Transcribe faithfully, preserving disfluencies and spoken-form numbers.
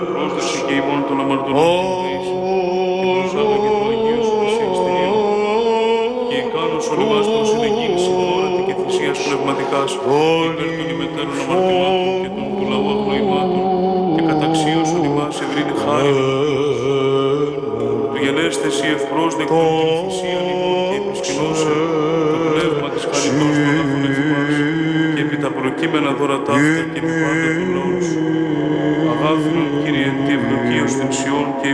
πρόσδοξε και ημών των αμαρτωλών και προσάδω και το Αγίο Σου θυσιαστήριο και ικάνωσον εμάς προς συνεγγύν συμφόρατη και θυσίας πνευματικάς υπέρ των ημετέρων αμαρτημάτων και των του λαού αγνοημάτων και καταξίωσον εμάς ευρύνη χάρη του γενέστε εσύ ευπρόσδεκτον την θυσίαν ημών και επισκηνώσεων το πνεύμα της χαριτός των αφωνευμάς και επί τα προκείμενα δώρα ταύτα και επί πάντα των λόγων σου. Αγάπηνον, Κύριε, τη ευλογία στην Σιών και